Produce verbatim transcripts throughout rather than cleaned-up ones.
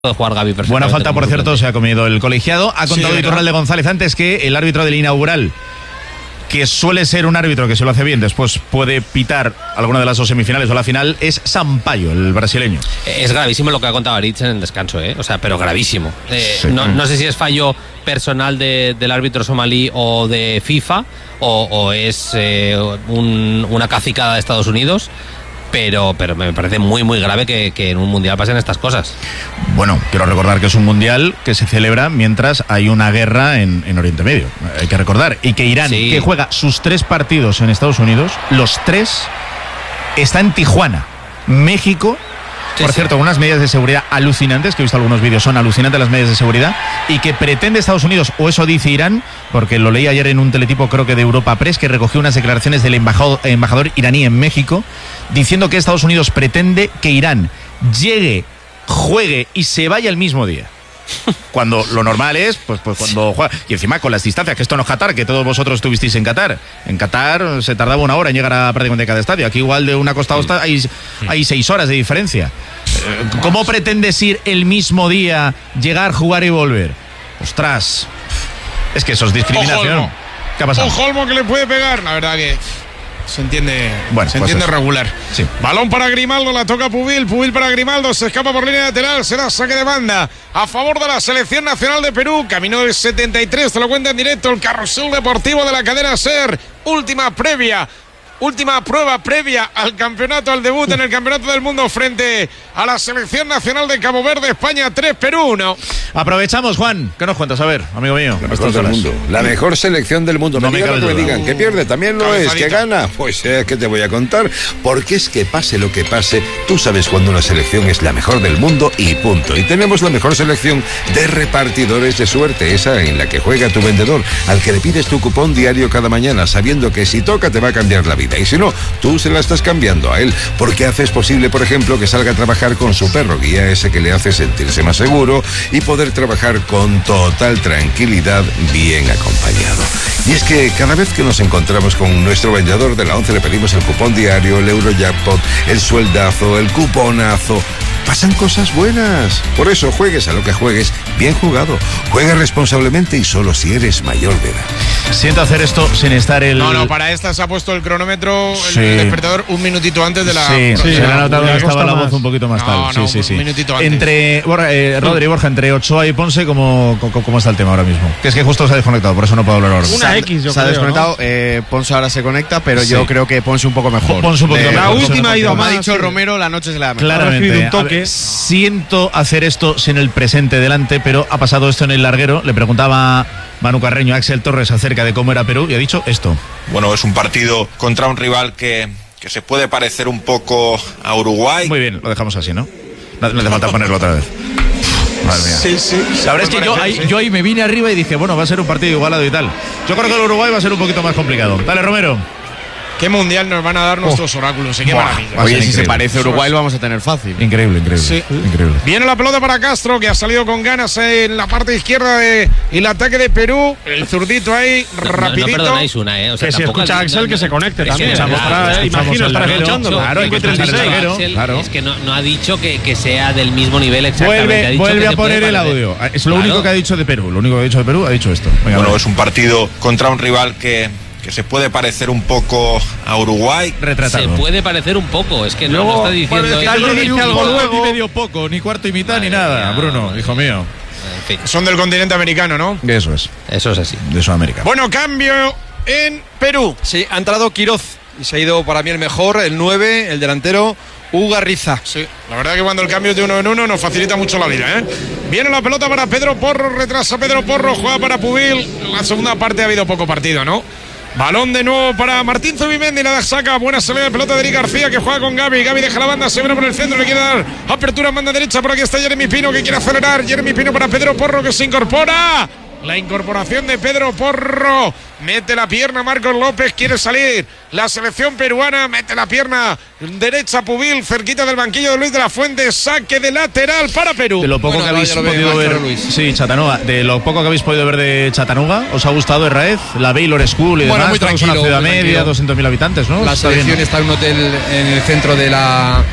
Puede jugar Gavi perfectamente. Buena falta, por cierto, se ha comido el colegiado. Ha contado sí, Iturralde González antes que el árbitro del inaugural, que suele ser un árbitro que se lo hace bien, después puede pitar alguna de las dos semifinales o la final, es Sampaio, el brasileño. Es gravísimo lo que ha contado Aritz en el descanso, ¿eh? O sea, pero gravísimo. Eh, sí. no, no sé si es fallo personal de, del árbitro somalí o de FIFA, o, o es eh, un, una cacicada de Estados Unidos. Pero, pero me parece muy, muy grave que, que en un mundial pasen estas cosas. Bueno, quiero recordar que es un mundial que se celebra mientras hay una guerra en, en Oriente Medio. Hay que recordar. Y que Irán, sí. que juega sus tres partidos en Estados Unidos, los tres está en Tijuana, México. Sí, por cierto, sí. unas medidas de seguridad alucinantes, que he visto algunos vídeos, son alucinantes las medidas de seguridad, y que pretende Estados Unidos, o eso dice Irán, porque lo leí ayer en un teletipo, creo que de Europa Press, que recogió unas declaraciones del embajador, embajador iraní en México, diciendo que Estados Unidos pretende que Irán llegue, juegue y se vaya el mismo día. Cuando lo normal es, pues, pues cuando juega. Y encima con las distancias, que esto no es Qatar, que todos vosotros estuvisteis en Qatar. En Qatar se tardaba una hora en llegar a prácticamente cada estadio. Aquí igual de una costa a otra hay, hay seis horas de diferencia. ¿Cómo pretendes ir el mismo día, llegar, jugar y volver? Ostras, es que eso es discriminación. Ojo, ¿Qué ha pasado? Ojo, Olmo, que le puede pegar, la verdad que se entiende, bueno, se pues entiende eso. regular. Sí. Balón para Grimaldo, la toca Pubil, Pubil para Grimaldo, se escapa por línea lateral, será saque de banda a favor de la selección nacional de Perú. Camino del setenta y tres, te lo cuenta en directo el carrusel deportivo de la cadena SER. Última previa. Última prueba previa al campeonato, al debut en el campeonato del mundo frente a la selección nacional de Cabo Verde. España tres, Perú uno. Aprovechamos, Juan. ¿Qué nos cuentas? A ver, amigo mío. La mejor del mundo. La mejor selección del mundo. No me me digan lo que me digan. ¿Que pierde? También lo es. ¿Que gana? Pues es que te voy a contar. Porque es que pase lo que pase, tú sabes cuando una selección es la mejor del mundo y punto. Y tenemos la mejor selección de repartidores de suerte, esa en la que juega tu vendedor, al que le pides tu cupón diario cada mañana, sabiendo que si toca te va a cambiar la vida. Y si no, tú se la estás cambiando a él, porque haces posible, por ejemplo, que salga a trabajar con su perro guía, ese que le hace sentirse más seguro y poder trabajar con total tranquilidad, bien acompañado. Y es que cada vez que nos encontramos con nuestro vendedor de la once le pedimos el cupón diario, el Eurojackpot, el sueldazo, el cuponazo. Pasan cosas buenas. Por eso, juegues a lo que juegues, bien jugado. Juega responsablemente y solo si eres mayor de edad. Siento hacer esto sin estar el... No, no, para esta se ha puesto el cronómetro, sí. el despertador un minutito antes de la... Sí, sí, se le ha notado que estaba la más. voz un poquito más no, tal. No, sí, sí, sí. Un minutito antes. Entre, Borja, eh, Rodri, Borja, entre Ochoa y Ponce, ¿cómo, cómo, ¿cómo está el tema ahora mismo? Que es que justo se ha desconectado, por eso no puedo hablar ahora. Una X, yo Se ha creo, desconectado, ¿no? eh, Ponce ahora se conecta, pero Sí. yo creo que Ponce un poco mejor. Ponce un poquito De- mejor. La última ha ido Como ha más, dicho sí. Romero, la noche se le da mejor. Claramente. Ha recibido un A toque. ver, siento hacer esto sin el presente delante, pero ha pasado esto en el larguero. Le preguntaba Manu Carreño a Axel Torres acerca de cómo era Perú y ha dicho esto. Bueno, es un partido contra un rival que, que se puede parecer un poco a Uruguay. Muy bien, lo dejamos así, ¿no? No, no hace falta ponerlo otra vez. Madre mía. Sí, sí. La verdad es que yo ahí, yo ahí me vine arriba y dije, bueno, va a ser un partido igualado y tal. Yo creo que el Uruguay va a ser un poquito más complicado. Dale, Romero. ¿Qué mundial nos van a dar nuestros oráculos? ¿Y qué Buah. maravilla? Va a ser Oye, si se increíble. parece a Uruguay lo vamos a tener fácil. Increíble, increíble. Sí. Increíble. Viene la pelota para Castro, que ha salido con ganas en la parte izquierda de, y el ataque de Perú. El zurdito ahí, No, no, rapidito. no perdonáis una, ¿eh? O sea, Que si tampoco escucha a al- Axel, no, que se conecte es también. que, Escuchamos claro, para- escuchamos imagino, el estará larguero. escuchándolo. Claro, hay que escuchar el larguero. Axel, Claro. Es que no, no ha dicho que, que sea del mismo nivel exactamente. ha Vuelve, dicho vuelve que a se puede poner el parecer. audio. Es lo Claro. único que ha dicho de Perú. Lo único que ha dicho de Perú ha dicho esto. Venga, Bueno, va. es un partido contra un rival que, que se puede parecer un poco a Uruguay. Retratado. Se puede parecer un poco, es que no Luego, lo está diciendo. parece ¿eh? que alguien dice algo luego. Ni medio poco, ni cuarto y mitad, ni Madre nada. mía. Bruno, hijo mío. En fin, Son del continente americano, ¿no? Eso es, eso es así. de Sudamérica. Bueno, cambio en Perú. Sí, ha entrado Quiroz y se ha ido para mí el mejor, el nueve, el delantero Ugarriza. Sí, la verdad que cuando el cambio es de uno en uno nos facilita mucho la vida, ¿eh? Viene la pelota para Pedro Porro, retrasa Pedro Porro, juega para Pubil. En la segunda parte ha habido poco partido, ¿no? Balón de nuevo para Martín Zubimendi, la saca, buena salida de pelota de Eric García que juega con Gavi, Gavi deja la banda, se viene por el centro, le quiere dar apertura en banda derecha, por aquí está Jeremy Pino que quiere acelerar, Jeremy Pino para Pedro Porro que se incorpora. La incorporación de Pedro Porro. Mete la pierna Marcos López. Quiere salir la selección peruana. Mete la pierna derecha Pubil. Cerquita del banquillo de Luis de la Fuente. Saque de lateral para Perú. De lo poco Bueno, que habéis ya lo ve podido ver. Marcelo Luis. Sí, Chattanooga. De lo poco que habéis podido ver de Chattanooga, ¿os ha gustado Herraez? La Baylor School y Bueno, demás. muy Estamos en tranquilo, una ciudad muy media, tranquilo. doscientos mil habitantes, ¿no? La Está selección bien. está en un hotel en el centro de la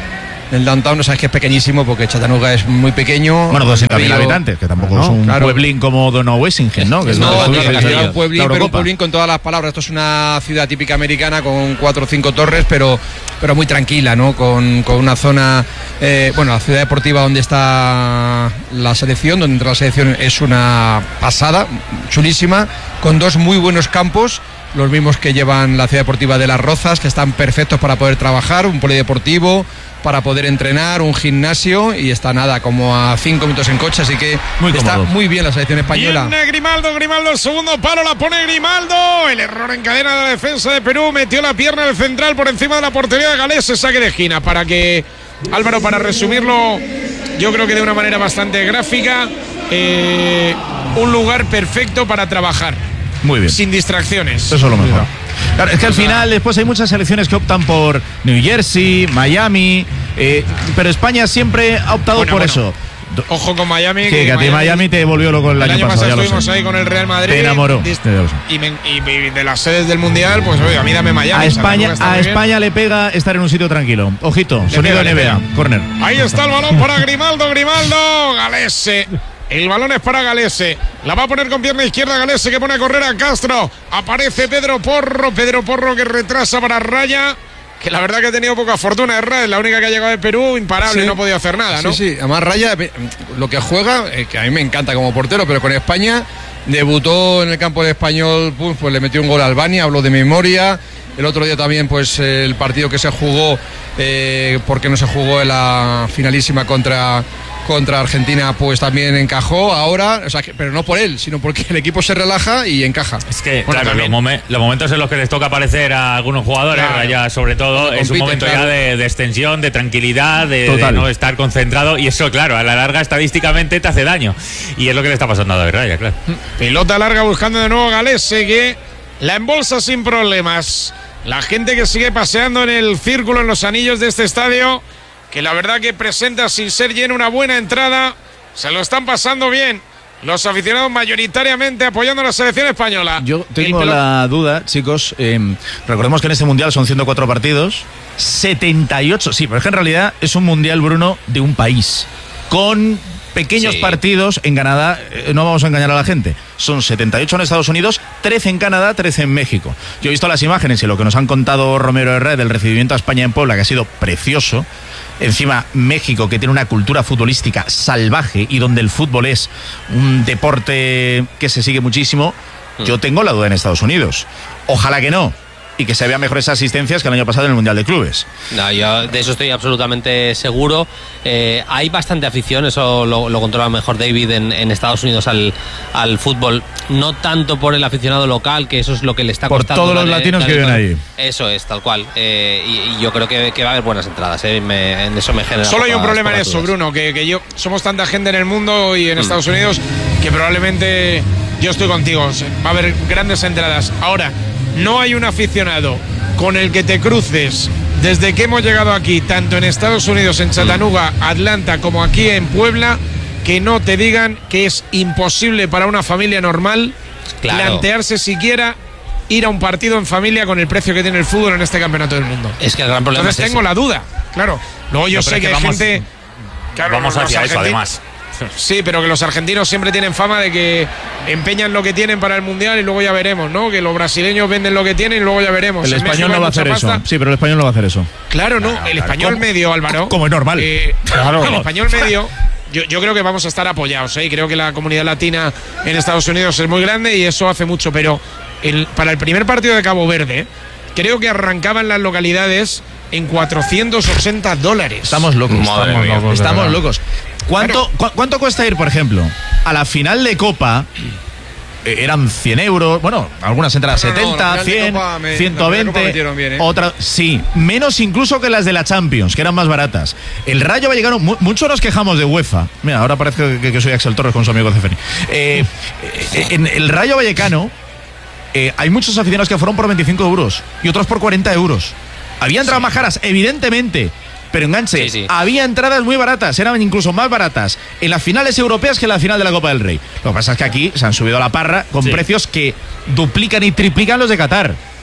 el downtown, o sea, es que es pequeñísimo porque Chattanooga es muy pequeño. Bueno, doscientos mil habitantes, que tampoco no, es un claro. pueblín como Dono Wessingen, ¿no? Que es no, no, no, es un pueblín, pero un pueblín con todas las palabras. Esto es una ciudad típica americana con cuatro o cinco torres, pero, pero muy tranquila, ¿no? Con, con una zona, eh, bueno, la ciudad deportiva donde está la selección, donde entra la selección es una pasada, chulísima, con dos muy buenos campos. Los mismos que llevan la ciudad deportiva de Las Rozas, que están perfectos para poder trabajar, un polideportivo, para poder entrenar, un gimnasio, y está nada, como a cinco minutos en coche, así que muy está cómodo. Muy bien la selección española. Viene Grimaldo, Grimaldo, el segundo palo, la pone Grimaldo, el error en cadena de la defensa de Perú, metió la pierna del central por encima de la portería de Galés, saque de esquina, para que, Álvaro, para resumirlo, yo creo que de una manera bastante gráfica, eh, un lugar perfecto para trabajar. Muy bien. Sin distracciones. Eso es lo mejor. Claro, es que al final después hay muchas selecciones que optan por New Jersey, Miami, eh, pero España siempre ha optado bueno, por bueno. eso. Ojo con Miami. Sí, que, que a ti Miami te volvió loco el, el año, año pasado. pasado estuvimos ahí con el Real Madrid. Te enamoró. Y, me, y de las sedes del Mundial, pues oye, a mí dame Miami. A España, a España le pega estar en un sitio tranquilo. Ojito, le sonido pega, N B A, corner. Ahí está el balón para Grimaldo, Grimaldo, Galese. El balón es para Galese. La va a poner con pierna izquierda Galese, que pone a correr a Castro. Aparece Pedro Porro. Pedro Porro que retrasa para Raya, que la verdad que ha tenido poca fortuna. Es Raya, la única que ha llegado de Perú, imparable, sí. No ha podido hacer nada, ¿no? Sí, sí. Además Raya, lo que juega, eh, que a mí me encanta como portero, pero con España debutó en el campo del Español, pues, pues le metió un gol a Albania, habló de memoria. El otro día también, pues el partido que se jugó, eh, porque no se jugó en la finalísima contra... contra Argentina, pues también encajó ahora, o sea, que, pero no por él, sino porque el equipo se relaja y encaja. Es que, bueno, claro, los, momen, los momentos en los que les toca aparecer a algunos jugadores, claro, ya sobre todo, es un momento claro. ya de, de extensión, de tranquilidad, de, de no estar concentrado, y eso, claro, a la larga estadísticamente te hace daño, y es lo que le está pasando a David Raya, claro. Pelota larga buscando de nuevo Galese, que la embolsa sin problemas. La gente que sigue paseando en el círculo, en los anillos de este estadio, que la verdad que presenta sin ser lleno una buena entrada, se lo están pasando bien los aficionados mayoritariamente apoyando a la selección española. Yo tengo la duda, chicos, eh, recordemos que en este mundial son ciento cuatro partidos, setenta y ocho, sí, pero es que en realidad es un mundial, Bruno, de un país, con pequeños sí. partidos en Canadá, eh, no vamos a engañar a la gente, son setenta y ocho en Estados Unidos, trece en Canadá, trece en México. Yo he visto las imágenes y lo que nos han contado Romero Herrera del recibimiento a España en Puebla, que ha sido precioso. Encima, México, que tiene una cultura futbolística salvaje y donde el fútbol es un deporte que se sigue muchísimo, yo tengo la duda en Estados Unidos. Ojalá que no, y que se vean mejores asistencias que el año pasado en el Mundial de Clubes. No, yo de eso estoy absolutamente seguro. Eh, hay bastante afición, eso lo, lo controla mejor David en, en Estados Unidos al, al fútbol. No tanto por el aficionado local, que eso es lo que le está por costando. Por todos los latinos que viven ahí. Eso es, tal cual. Eh, y, y yo creo que, que va a haber buenas entradas. Eh. Me, en eso me genera. Solo hay un problema en eso, Bruno, que, que yo somos tanta gente en el mundo y en mm. Estados Unidos que probablemente yo estoy contigo. Va a haber grandes entradas. Ahora, no hay un aficionado con el que te cruces desde que hemos llegado aquí, tanto en Estados Unidos, en Chattanooga, Atlanta, como aquí en Puebla, que no te digan que es imposible para una familia normal claro. plantearse siquiera ir a un partido en familia con el precio que tiene el fútbol en este campeonato del mundo. Es que el gran problema Entonces es tengo ese. la duda, claro. Luego yo no, sé que, que hay vamos, gente... Claro, vamos hacia eso, además. Sí, pero que los argentinos siempre tienen fama de que empeñan lo que tienen para el Mundial y luego ya veremos, ¿no? Que los brasileños venden lo que tienen y luego ya veremos. El en español no va a hacer pasta. eso. Sí, pero el español no va a hacer eso. Claro, no. no el claro. español ¿Cómo? medio, Álvaro. Como es normal. Eh, claro. El español medio, yo, yo creo que vamos a estar apoyados, ¿eh? Y creo que la comunidad latina en Estados Unidos es muy grande y eso hace mucho. Pero el, para el primer partido de Cabo Verde, creo que arrancaban las localidades en cuatrocientos ochenta dólares. Estamos locos. Madre estamos mía, locos. Estamos locos. ¿Cuánto, Claro. cu ¿Cuánto cuesta ir, por ejemplo, a la final de Copa? Eh, eran cien euros, bueno, algunas entradas No, no, setenta, no, cien, me, ciento veinte, bien, ¿eh? otra, sí, menos incluso que las de la Champions, que eran más baratas. El Rayo Vallecano, mu muchos nos quejamos de UEFA. Mira, ahora parece que, que soy Axel Torres con su amigo Cefeni. Eh, eh, en el Rayo Vallecano eh, hay muchos aficionados que fueron por veinticinco euros y otros por cuarenta euros. Había entradas sí. más caras, evidentemente. Pero enganche, sí, sí. había entradas muy baratas, eran incluso más baratas en las finales europeas que en la final de la Copa del Rey. Lo que pasa es que aquí se han subido a la parra con sí. precios que duplican y triplican los de Qatar.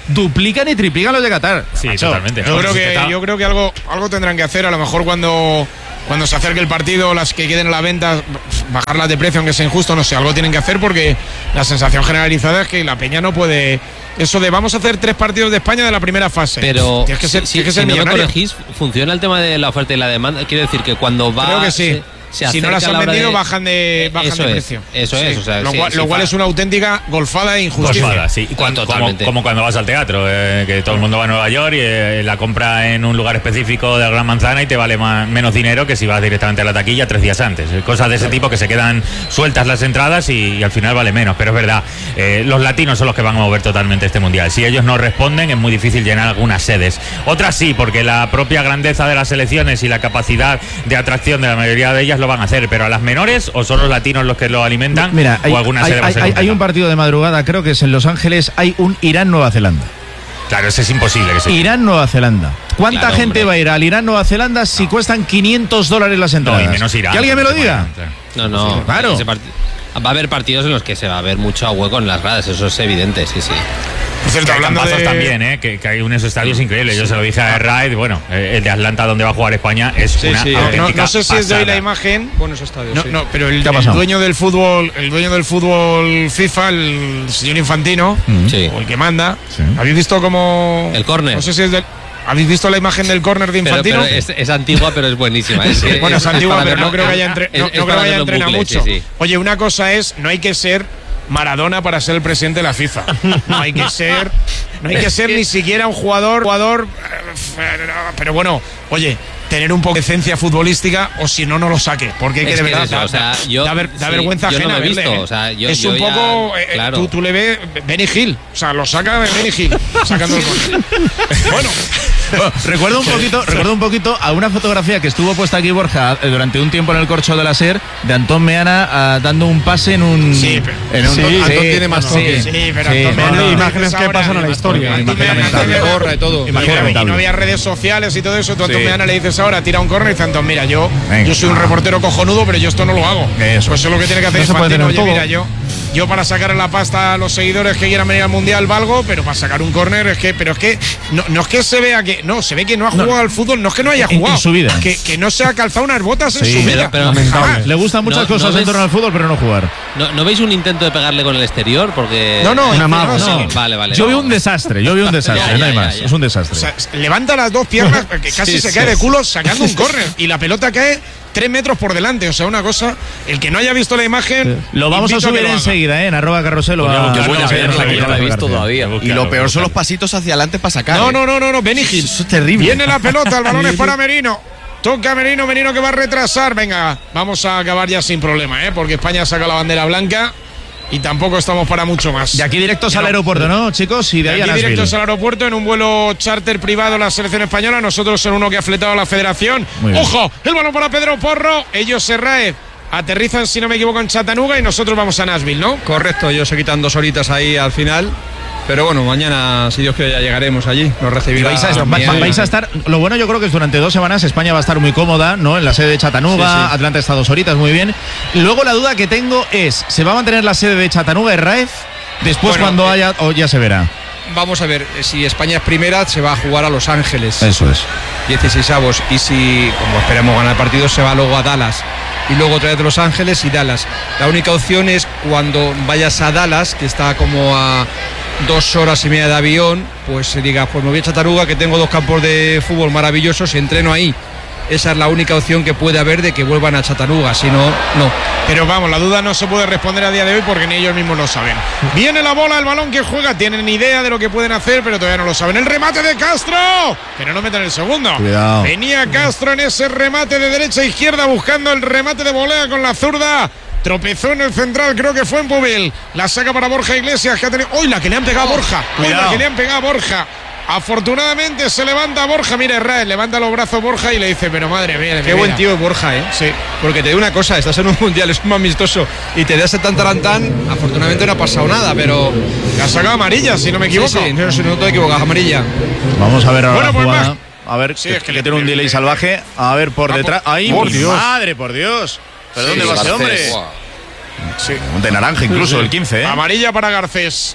duplican y triplican los de Qatar. Sí, Macho, totalmente. Yo creo que, yo creo que algo, algo tendrán que hacer. A lo mejor cuando, cuando se acerque el partido, las que queden a la venta, bajarlas de precio, aunque sea injusto, no sé, algo tienen que hacer porque la sensación generalizada es que la Peña no puede. Eso de vamos a hacer tres partidos de España de la primera fase. Pero tienes que ser, si, tienes que ser si no me millonario. corregís, funciona el tema de la oferta y la demanda. Quiero decir que cuando va. Creo que sí. Se, se si no las han vendido, de... bajan de, bajan eso de es, precio. Eso sí. es. O sea, lo sí, cual, sí, lo cual es una auténtica golfada e injusticia. Golfada, sí. Cuando, como, como cuando vas al teatro, eh, que todo el mundo va a Nueva York y eh, la compra en un lugar específico de la Gran Manzana y te vale más, menos dinero que si vas directamente a la taquilla tres días antes. Cosas de ese tipo que se quedan sueltas las entradas y, y al final vale menos. Pero es verdad, eh, los latinos son los que van a mover totalmente este mundial. Si ellos no responden, es muy difícil llenar algunas sedes. Otras sí, porque la propia grandeza de las selecciones y la capacidad de atracción de la mayoría de ellas lo van a hacer. Pero a las menores, o son los latinos los que lo alimentan, Mira, hay, o alguna hay, sede va a ser hay, hay un partido de madrugada, creo que es en Los Ángeles, hay un Irán-Nueva Zelanda. Claro, eso es imposible que se Irán-Nueva Zelanda. ¿Cuánta claro, gente hombre. va a ir al Irán-Nueva Zelanda si no. cuestan quinientos dólares las entradas? No, y menos Irán. ¿Que alguien me lo diga? No, no, sí, claro. Ese part... Va a haber partidos en los que se va a ver mucho a hueco en las gradas, eso es evidente, sí, sí. Por cierto, hablando de... también, ¿eh? que, que hay unos estadios increíbles. Yo se lo dije a Raid, bueno, el de Atlanta donde va a jugar España es sí, una sí, auténtica no, no sé si pasada. es de hoy la imagen. Buenos estadios. No, sí. no, pero el, ¿Qué ha el pasado? dueño del fútbol, el dueño del fútbol FIFA, el señor Infantino, Sí. o el que manda. Sí. ¿Habéis visto cómo El córner. No sé si es del. ¿Habéis visto la imagen del córner de Pero, Infantino? pero es, es antigua, pero es buenísima. Es, es, Bueno, es antigua, para pero no verlo- creo que haya, entre, es- no, es no creo para que haya verlo en entrenado bucle, mucho. sí, sí. Oye, una cosa es, no hay que ser Maradona para ser el presidente de la FIFA. No hay que ser, no hay que ser ni siquiera un jugador, jugador, eh, pero bueno, oye, tener un poco de decencia futbolística o si no, no lo saque. Porque hay que Es de que verdad es eso, da, o sea, da- yo- da ver- da sí, vergüenza yo no ajena lo he verle, visto, ¿eh? o sea, yo- es yo un ya- poco, eh, claro. tú, tú le ves Benny Hill, o sea, lo saca de Benny Hill, sacando el gol. Bueno. Bueno, recuerdo un poquito, recuerdo un poquito a una fotografía que estuvo puesta aquí Borja eh, durante un tiempo en el corcho de la SER de Antón Meana ah, dando un pase en un Sí, pero- en un Sí, toque. Antón tiene más sí, toque. Sí, pero sí, Antón no, Meana, no, imágenes que ahora, pasan a la historia. Antón Imagen Meana, lamentable. Antón Gorra y todo. Y Imagen no, y lamentable. no había redes sociales y todo eso. Tú a Antón Sí. Meana le dices ahora, tira un córner y dice Antón, mira, yo, Venga. yo soy un reportero cojonudo, pero yo esto no lo hago. Eso. Pues eso es lo que tiene que hacer No se puede Infantino. tener Oye, todo. mira, yo, yo para sacar la pasta a los seguidores que quieran venir al Mundial valgo, pero para sacar un córner es que, pero es que no, no es que se vea que, no, se ve que no ha jugado al fútbol, no es que no haya En- en jugado. su vida. Que, que no se ha calzado unas botas en Sí, su pero- vida. pero- Jamás. Le gustan muchas No, cosas no en ves- torno al fútbol, pero no jugar. ¿No, ¿No veis un intento de pegarle con el exterior? Porque... No, no, Una no, mago, no, no. sí. Vale, vale. Yo no. vi un desastre, yo vi un desastre, Ya, no hay ya, más. ya, ya. Es un desastre. O sea, levanta las dos piernas, que casi Sí, se sí. cae de culo sacando un córner. Y la pelota cae tres metros por delante. O sea, una cosa. El que no haya visto la imagen. Lo vamos a invito subir que lo haga. enseguida, ¿eh? En arroba carrusel. lo va- Yo lo voy a va- verlo, lo va- que yo no lo he lo va- visto todavía. Y lo peor son los pasitos hacia adelante para sacar. No, ¿eh? no, no, no, no. Benny Hill. Eso es terrible. Viene la pelota, el balón es para Merino. Toca Merino, Merino que va a retrasar. Venga, vamos a acabar ya sin problema, ¿eh? Porque España saca la bandera blanca y tampoco estamos para mucho más. De aquí directos No. al aeropuerto, ¿no, chicos? Y de ahí De a aquí Nashville. directos al aeropuerto en un vuelo charter privado la selección española. Nosotros en uno que ha fletado la federación. Muy bien. ¡Ojo! El balón para Pedro Porro. Ellos Serraez aterrizan, si no me equivoco, en Chattanooga y nosotros vamos a Nashville, ¿no? Correcto, ellos se quitan dos horitas ahí al final. Pero bueno, mañana, si Dios quiere, ya llegaremos allí. Nos Y recibirá. vais a, bien. va- vais a estar, lo bueno yo creo que es durante dos semanas España va a estar muy cómoda, ¿no? En la sede de Chattanooga, Sí, sí. Atlanta está dos horitas, muy bien. Luego la duda que tengo es, ¿se va a mantener la sede de Chattanooga y Raez? Después Bueno, cuando eh, haya, o ya se verá. Vamos a ver, eh, si España es primera, se va a jugar a Los Ángeles. Eso es. dieciseisavos. Y si, como esperemos ganar el partido, se va luego a Dallas. Y luego otra vez de Los Ángeles y Dallas. La única opción es cuando vayas a Dallas, que está como a dos horas y media de avión, pues se diga, pues me voy a Chattanooga, que tengo dos campos de fútbol maravillosos y entreno ahí. Esa es la única opción que puede haber de que vuelvan a Chattanooga, si no, no. Pero vamos, la duda no se puede responder a día de hoy porque ni ellos mismos lo saben. Viene la bola, el balón que juega, tienen idea de lo que pueden hacer, pero todavía no lo saben. El remate de Castro, que no lo meten el segundo. Cuidado. Venía Castro en ese remate de derecha a izquierda buscando el remate de volea con la zurda. Tropezó en el central, creo que fue en Pubil. La saca para Borja Iglesias, que ha tenido. ¡Uy, la que le han pegado a Borja! ¡Uy, la Cuidado. que le han pegado a Borja! Afortunadamente se levanta Borja, mire Raez, levanta los brazos Borja y le dice, pero madre mía, de mi Qué buen vida". tío es Borja, ¿eh? Sí. Porque te digo una cosa, estás en un mundial, es un amistoso y te das tan tarantán, afortunadamente no ha pasado nada, pero. Le ha sacado amarilla, si no me equivoco. Sí, sí, no, no, no te equivocas, amarilla. Vamos a ver ahora Bueno, la pues jugada. más. A ver, Sí, que, es que que le- tiene un le- delay le- salvaje. A ver, por Ah, detrás. por- ¡Ay, por mi Dios. madre, por Dios! ¿Pero Sí, dónde va ese Garcés. hombre? Sí. De naranja incluso, el quince, ¿eh? Amarilla para Garcés.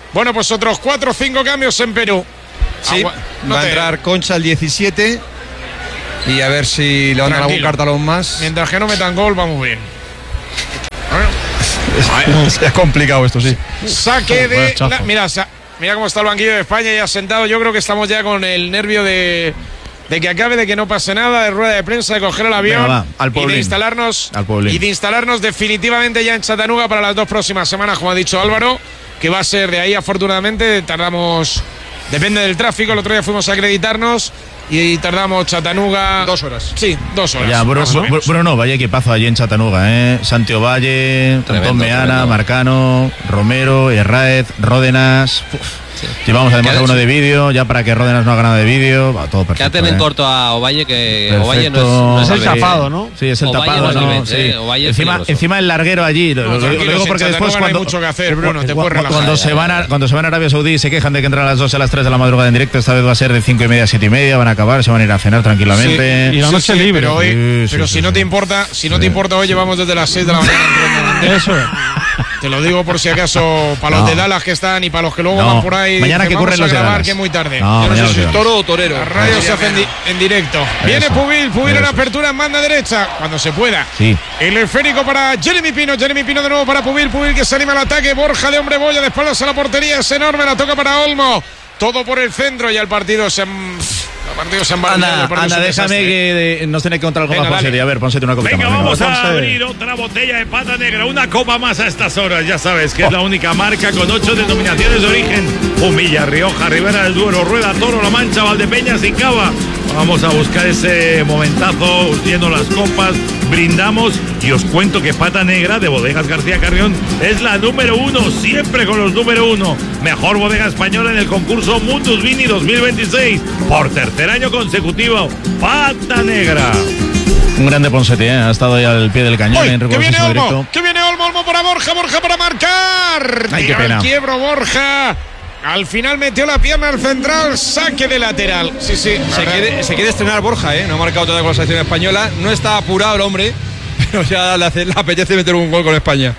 Bueno, pues otros cuatro o cinco cambios en Perú. Sí, Agua, no va te... a entrar Concha el diecisiete y a ver si le van a dar algún cartalón más. Mientras que no metan gol, vamos bien. Es, es complicado esto, sí. Saque de... La, mira, sa, mira cómo está el banquillo de España ya sentado. Yo creo que estamos ya con el nervio de... de que acabe, de que no pase nada, de rueda de prensa, de coger el avión. Venga, va, al y de instalarnos al y de instalarnos definitivamente ya en Chattanooga para las dos próximas semanas, como ha dicho Álvaro, que va a ser de ahí. Afortunadamente tardamos, depende del tráfico, el otro día fuimos a acreditarnos y tardamos Chattanooga dos horas. Sí, dos horas. Ya, Bruno, Bruno, vaya equipazo allí en Chattanooga, ¿eh? Santiago Valle, Antón Meana, Marcano, Romero, Herráez, Ródenas. Uf. Sí. Llevamos además a uno de vídeo, ya para que Ródenas no haga nada de vídeo, va todo perfecto. Quédate en ¿eh? corto a Ovalle, que Perfecto. Ovalle no es, no es el chafado, ¿no? Sí, es el Ovalle tapado, no, ¿no? Vence, Sí. eh. Ovalle Encima, encima el larguero allí. No, lo, lo digo porque después cuando, no hay mucho que hacer, Bruno, te puedes relajar. Cuando se, van a, cuando se van a Arabia Saudí y se quejan de que entran a las dos a las tres de la madrugada en directo, esta vez va a ser de cinco y media a siete y media, van a acabar, se van a ir a cenar tranquilamente. Sí, y la noche sí, sí, libre. Pero, hoy, Sí, pero sí, si sí, no sí. te importa, si no te importa, hoy llevamos desde las seis de la mañana. Eso es. Te lo digo por si acaso, para los No. de Dallas que están y para los que luego No. van por ahí. Mañana que vamos curren a los de grabar, Dallas. que es muy tarde. No, Yo no mañana sé si los es de toro o torero. La radio se hace en, di en directo. Viene Eso. Pubil, Pubil en Eso. apertura en banda derecha, cuando se pueda. Sí. El esférico para Jeremy Pino, Jeremy Pino de nuevo para Pubil, Pubil que se anima al ataque, Borja de hombre boya, de espaldas a la portería, es enorme, la toca para Olmo. Todo por el centro y el partido se... El partido se Anda, anda, déjame que de, nos tiene que contar algo Venga, más, Ponce. dale. A ver, Ponce, una copita Venga, más. vamos venga. a abrir otra botella de pata negra, una copa más a estas horas, ya sabes que es la única marca con ocho denominaciones de origen: Humilla, Rioja, Ribera del Duero, Rueda, Toro, La Mancha, Valdepeñas y Cava. Vamos a buscar ese momentazo, lleno las copas, brindamos y os cuento que Pata Negra de Bodegas García Carrión es la número uno, siempre con los número uno. Mejor bodega española en el concurso Mundus Vini dos mil veintiséis, por tercer año consecutivo. Pata Negra. Un grande Ponseti, ¿eh? Ha estado ahí al pie del cañón. Uy, en que viene Olmo, directo. que viene Olmo, Olmo para Borja, Borja para marcar. Ay, qué Tira pena. el quiebro Borja. Al final metió la pierna al central, saque de lateral. Sí, sí. Se quiere, se quiere estrenar Borja, ¿eh? No ha marcado todavía con la selección española. No está apurado el hombre, pero ya le, hace, le apetece meter un gol con España.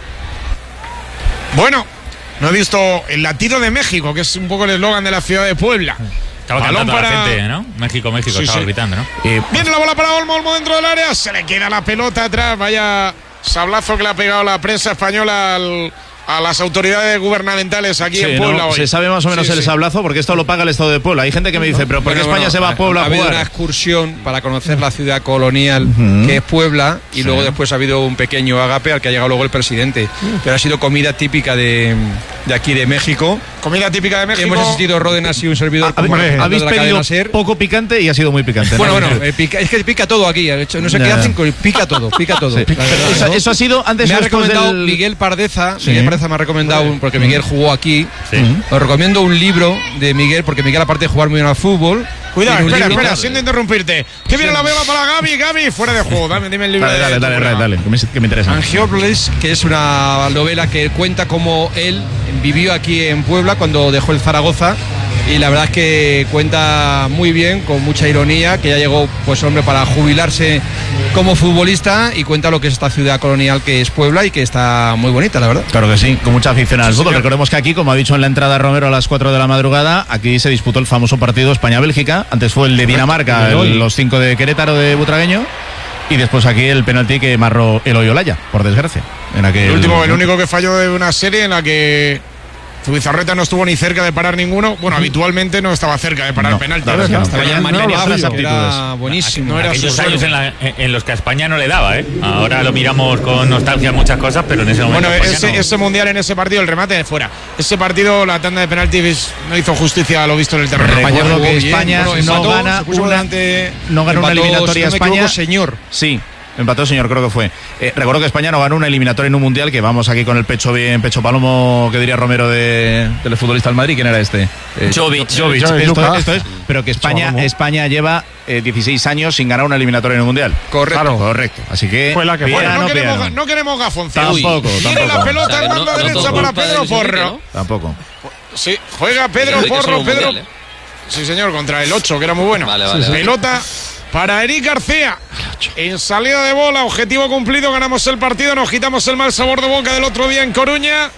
Bueno, no he visto el latido de México, que es un poco el eslogan de la ciudad de Puebla. Estaba Balón cantando para- la gente, ¿no? México, México, Sí, estaba sí. gritando, ¿no? Eh, Viene la bola para Olmo, Olmo dentro del área, se le queda la pelota atrás. Vaya sablazo que le ha pegado la prensa española al, a las autoridades gubernamentales aquí sí, en Puebla ¿no? hoy. Se sabe más o menos Sí, el sí. sablazo porque esto lo paga el Estado de Puebla. Hay gente que me dice, pero ¿por qué Bueno, España bueno, se va a Puebla ha a habido jugar? una excursión para conocer la ciudad colonial que es Puebla y luego después ha habido un pequeño agape al que ha llegado luego el presidente. Pero ha sido comida típica de, de aquí de México. Comida típica de México. Hemos asistido Ródenas y un servidor. A- como habéis representante habéis de la cadena pedido SER. poco picante y ha sido muy picante. Bueno, ¿no? bueno, eh, pica- es que pica todo aquí. de hecho, no sé Ya, qué ya. hacen, con- pica todo, pica todo. Sí. la verdad, Eso, ¿no? eso ha sido antes Me o ha después recomendado del... Miguel Pardeza. Sí. Miguel Pardeza me ha recomendado, un- porque Miguel jugó aquí. Os recomiendo un libro de Miguel, porque Miguel, aparte de jugar muy bien al fútbol. Cuidado, tiene un espera, libro- espera, siento interrumpirte. Que viene la bola para Gaby, Gaby, fuera de juego. Dame, dime el libro. Dale, de dale, tu dale, dale, programa. dale, que me, que me interesa. Angiópolis, que es una novela que cuenta cómo él vivió aquí en Puebla cuando dejó el Zaragoza. Y la verdad es que cuenta muy bien, con mucha ironía, que ya llegó, pues hombre, para jubilarse como futbolista, y cuenta lo que es esta ciudad colonial que es Puebla y que está muy bonita, la verdad. Claro que sí, con mucha afición al Sí, fútbol. señor. Recordemos que aquí, como ha dicho en la entrada Romero a las cuatro de la madrugada, aquí se disputó el famoso partido España-Bélgica. Antes fue el de Dinamarca, el- los cinco de Querétaro de Butragueño. Y después aquí el penalti que marró Eloy Olaya, por desgracia. En aquel... El último, el único que falló de una serie en la que Zubizarreta no estuvo ni cerca de parar ninguno. Bueno, habitualmente no estaba cerca de parar No, penalti. la verdad es que no. Estaba Tenía- ya en tenía Manila. otras Era aptitudes. buenísimo. No era Aquellos su años suerte. en, la- en los que a España no le daba, ¿eh? Ahora lo miramos con nostalgia muchas cosas, pero en ese momento. Bueno, España ese, no. ese mundial en ese partido, el remate de fuera. Ese partido, la tanda de penaltis no hizo justicia a lo visto en el terreno. Recuerdo jugó que bien, España bueno, no empató, gana se puso una, delante, no gana una empató, eliminatoria si no me España. equivoco, señor. Sí, empató señor, creo que fue. Eh, recuerdo que España no ganó una eliminatoria en un mundial, que vamos aquí con el pecho bien, pecho palomo, que diría Romero de, del futbolista del Madrid. ¿Quién era este? Eh, Jovic. Jovic, Jovic, esto, Lucas. esto es, pero que España, Palomo. España lleva eh, dieciséis años sin ganar una eliminatoria en un mundial. Correcto. Claro. Correcto. Así que. Fue la que fue. Bueno, piano, no queremos, piano. no queremos gafonce. Tampoco, Uy. Viene tampoco. la pelota O sea, que en no- banda no derecha todo para culpa de Pedro Luis Enrique, Porro. ¿no? Tampoco. Sí, juega Pedro Enrique Porro, solo un Pedro. mundial, ¿eh? Sí, señor, contra el ocho, que era muy bueno. Vale, vale, vale. Pelota para Eric García. En salida de bola, objetivo cumplido, ganamos el partido, nos quitamos el mal sabor de boca del otro día en Coruña.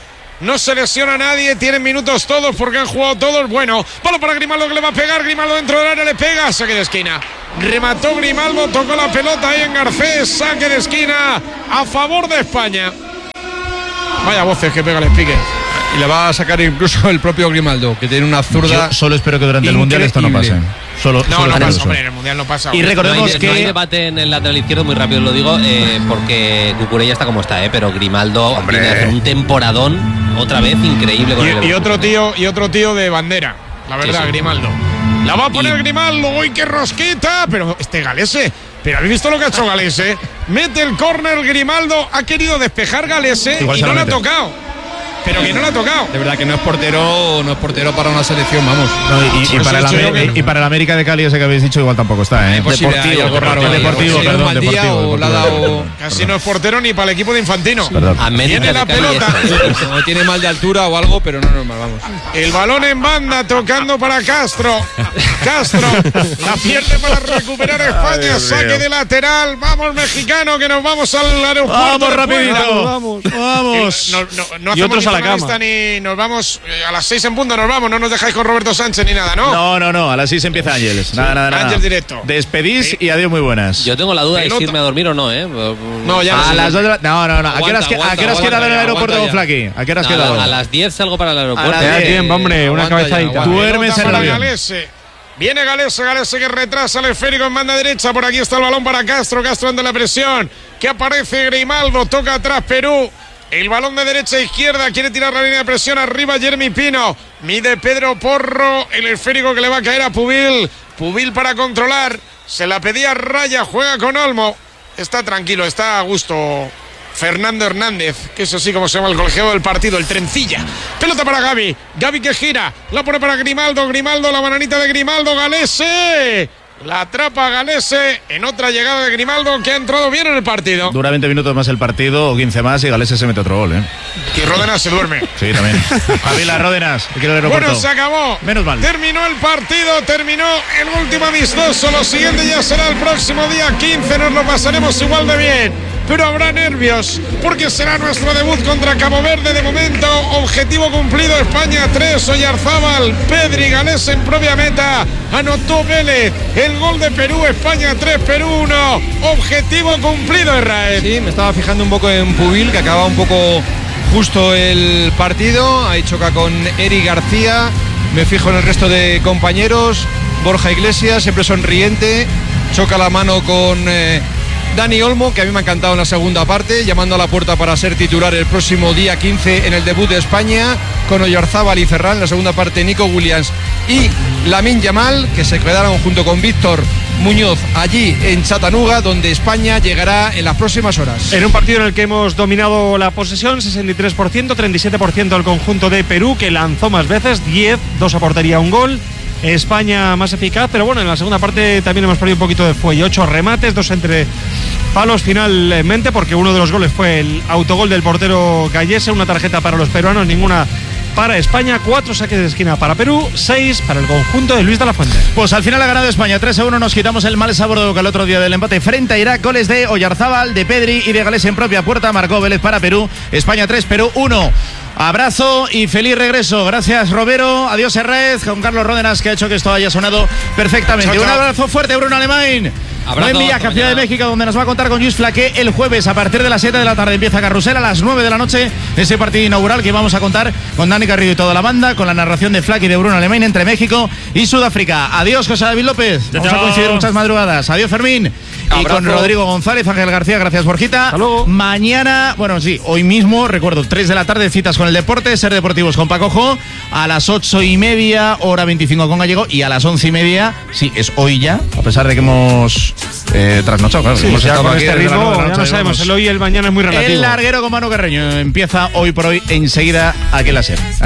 No se lesiona a nadie, tienen minutos todos porque han jugado todos. Bueno, palo para Grimaldo que le va a pegar. Grimaldo dentro del área le pega. Saque de esquina. Remató Grimaldo, tocó la pelota ahí en Garcés. Saque de esquina a favor de España. Vaya voces que pega el speaker. Y le va a sacar incluso el propio Grimaldo, que tiene una zurda. Yo solo espero que durante el Mundial esto no pase. Solo, no, solo no pasa, hombre, en el Mundial no pasa. Y recordemos no hay, que... No hay debate en el lateral izquierdo, muy rápido lo digo, eh, porque Cucurella está como está, eh, pero Grimaldo hombre. viene a hacer un temporadón otra vez increíble. Con y, el y otro tío y otro tío de bandera, la verdad, sí, sí. Grimaldo. La va a poner y... Grimaldo, uy, qué rosquita, pero este Galese... Pero habéis visto lo que ha hecho Galese. Mete el córner Grimaldo, ha querido despejar Galese y no le ha tocado. Pero que no le ha tocado. De verdad que no es portero, no es portero para una selección, vamos. No, y, y, y, para el que... y para el América de Cali, ese que habéis dicho, igual tampoco está, ¿eh? Pues deportivo, algo raro, deportivo, sí, perdón, deportivo, deportivo, deportivo, dado... Casi no es portero ni para el equipo de Infantino. Viene la pelota. No tiene mal de altura o algo, pero no es normal, vamos. El balón en banda, tocando para Castro. Castro, la pierde para recuperar España. Ay, saque de lateral. Vamos, mexicano, que nos vamos al aeropuerto. Vamos, rapidito. Vamos, vamos. No, no, no y otros a la cama. Ni nos vamos eh, a las seis en punto, nos vamos. No nos dejáis con Roberto Sánchez ni nada, ¿no? No, no, no. A las seis empieza Ángeles. Sí. Nada, nada, nada. Ángeles directo. Despedís sí. Y adiós, muy buenas. Yo tengo la duda Pelota. de si irme a dormir o no, ¿eh? No, ya. A las dos de la... No, no, no. ¿A qué horas has quedado en el aeropuerto, Flaky? ¿A qué horas has quedado? A las diez salgo para el aeropuerto. Te da tiempo, hombre. Una cabezadita. Duermes en el avión. Viene Galese, Galese que retrasa el esférico en banda derecha. Por aquí está el balón para Castro. Castro ante la presión. Que aparece Grimaldo. Toca atrás Perú. El balón de derecha a izquierda. Quiere tirar la línea de presión. Arriba Jeremy Pino. Mide Pedro Porro. El esférico que le va a caer a Pubil. Pubil para controlar. Se la pedía Raya. Juega con Olmo. Está tranquilo. Está a gusto. Fernando Hernández, que es así como se llama el colegiado del partido, el trencilla. Pelota para Gavi, Gavi que gira, la pone para Grimaldo, Grimaldo, la bananita de Grimaldo, Galese. La atrapa Galese en otra llegada de Grimaldo que ha entrado bien en el partido. Dura veinte minutos más el partido o quince más y Galese se mete otro gol, ¿eh? Y Ródenas se duerme. Sí, también. Avila Ródenas, que quiero el aeropuerto. Bueno, se acabó. Menos mal. Terminó el partido, terminó el último amistoso. Lo siguiente ya será el próximo día quince. Nos lo pasaremos igual de bien. Pero habrá nervios porque será nuestro debut contra Cabo Verde. De momento, objetivo cumplido. España tres, Oyarzábal, Pedri, Galés en propia meta. Anotó Vélez. El gol de Perú, España tres, Perú uno. Objetivo cumplido, Israel. Sí, me estaba fijando un poco en Pubil, que acaba un poco justo el partido. Ahí choca con Eric García. Me fijo en el resto de compañeros. Borja Iglesias, siempre sonriente. Choca la mano con... Eh, Dani Olmo, que a mí me ha encantado en la segunda parte, llamando a la puerta para ser titular el próximo día quince en el debut de España, con Oyarzábal y Ferran. En la segunda parte, Nico Williams y Lamine Yamal, que se quedaron junto con Víctor Muñoz allí en Chattanooga, donde España llegará en las próximas horas. En un partido en el que hemos dominado la posesión, sesenta y tres por ciento, treinta y siete por ciento el conjunto de Perú, que lanzó más veces, diez, dos a portería, un gol. España más eficaz, pero bueno, en la segunda parte también hemos perdido un poquito de fuelle. Ocho remates, dos entre palos finalmente, porque uno de los goles fue el autogol del portero Gallese, una tarjeta para los peruanos, ninguna para España. Cuatro saques de esquina para Perú, seis para el conjunto de Luis de la Fuente. Pues al final ha ganado España tres a uno, nos quitamos el mal sabor de boca el otro día del empate frente a Irak. Goles de Oyarzábal, de Pedri y de Galés en propia puerta. Marcó Vélez para Perú. España tres, Perú uno. Abrazo y feliz regreso. Gracias, Robero. Adiós, Herrez. Con Carlos Ródenas, que ha hecho que esto haya sonado perfectamente. Chao, chao. Un abrazo fuerte, Bruno Alemán. Abrazo, buen viaje a Ciudad de México, donde nos va a contar con Luis Flaqué el jueves a partir de las siete de la tarde. Empieza Carrusel a las nueve de la noche, ese partido inaugural que vamos a contar con Dani Garrido y toda la banda, con la narración de Flaqué y de Bruno Alemán entre México y Sudáfrica. Adiós, José David López. Vamos chao. a coincidir muchas madrugadas. Adiós, Fermín. Abrazo. Y con Rodrigo González, Ángel García, gracias, Borjita. Mañana, bueno, sí, hoy mismo, recuerdo, tres de la tarde, citas con el deporte, Ser Deportivos con Paco Jo, a las ocho y media, hora veinticinco con Gallego, y a las once y media, sí, es hoy ya, a pesar de que hemos eh, trasnochado, claro. Sí, hemos ya con este ritmo, ya no sabemos, el hoy y el mañana es muy relativo. El larguero con Manu Carreño empieza hoy por hoy, enseguida, aquí en la SER.